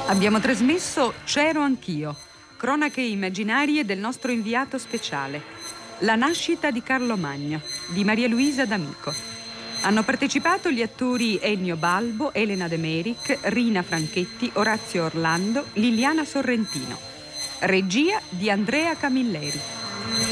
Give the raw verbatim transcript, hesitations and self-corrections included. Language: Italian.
Abbiamo trasmesso C'ero anch'io, cronache immaginarie del nostro inviato speciale. La nascita di Carlo Magno, di Maria Luisa D'Amico. Hanno partecipato gli attori Ennio Balbo, Elena De Meric, Rina Franchetti, Orazio Orlando, Liliana Sorrentino. Regia di Andrea Camilleri.